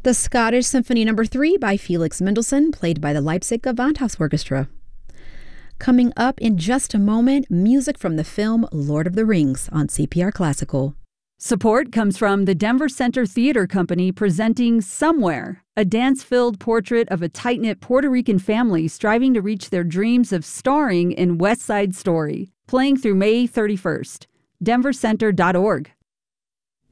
The Scottish Symphony No. 3 by Felix Mendelssohn, played by the Leipzig Gewandhaus Orchestra. Coming up in just a moment, music from the film Lord of the Rings on CPR Classical. Support comes from the Denver Center Theater Company presenting Somewhere, a dance-filled portrait of a tight-knit Puerto Rican family striving to reach their dreams of starring in West Side Story, playing through May 31st. denvercenter.org.